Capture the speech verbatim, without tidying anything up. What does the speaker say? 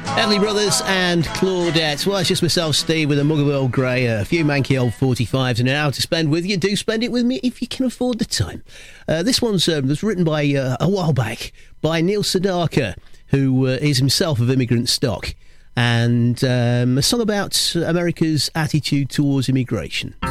Everly Brothers and Claudette. Well, it's just myself, Steve, with a mug of Earl Grey, a few manky old forty-fives and an hour to spend with you. Do spend it with me if you can afford the time. Uh, this one's um, was written by uh, a while back by Neil Sedaka, who uh, is himself of immigrant stock, and um, a song about America's attitude towards immigration.